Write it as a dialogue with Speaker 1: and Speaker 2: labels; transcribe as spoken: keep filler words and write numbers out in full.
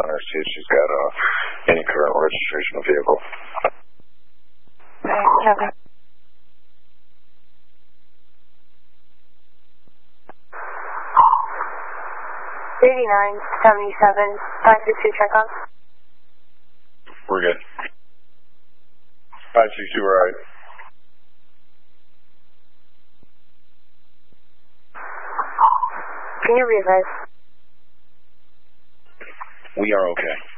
Speaker 1: on her, see if she's got uh, any current registration of vehicle.
Speaker 2: Okay. eighty-nine seventy-seven five six two check on.
Speaker 1: We're good. five six two, we're right.
Speaker 2: Can you readvise?
Speaker 1: We are okay.